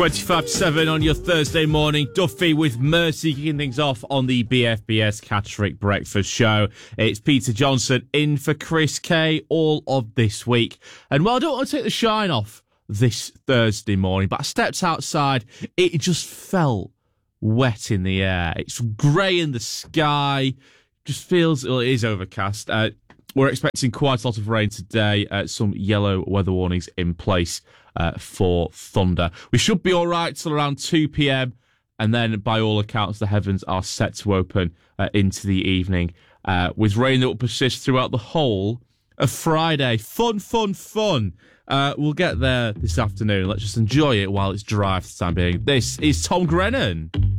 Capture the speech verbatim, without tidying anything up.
twenty-five to seven on your Thursday morning. Duffy with Mercy kicking things off on the B F B S Catterick Breakfast Show. It's Peter Johnson in for Chris Kay all of this week. And while I don't want to take the shine off this Thursday morning, but I stepped outside, it just felt wet in the air. It's grey in the sky. Just feels, well, it is overcast. Uh, we're expecting quite a lot of rain today. Uh, some yellow weather warnings in place uh, for thunder. We should be all right till around two p.m. And then, by all accounts, the heavens are set to open uh, into the evening uh, with rain that will persist throughout the whole of Friday. Fun, fun, fun. Uh, we'll get there this afternoon. Let's just enjoy it while it's dry for the time being. This is Tom Grennan.